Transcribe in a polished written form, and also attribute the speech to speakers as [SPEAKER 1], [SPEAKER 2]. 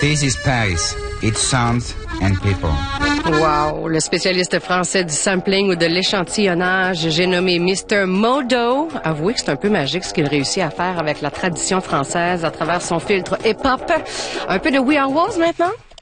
[SPEAKER 1] This is Paris. It's sounds and people.
[SPEAKER 2] Wow! Le spécialiste français du sampling ou de l'échantillonnage, j'ai nommé Mr. Modo. Avouez que c'est un peu magique ce qu'il réussit à faire avec la tradition française à travers son filtre hip-hop. Un peu de We Are Walls maintenant?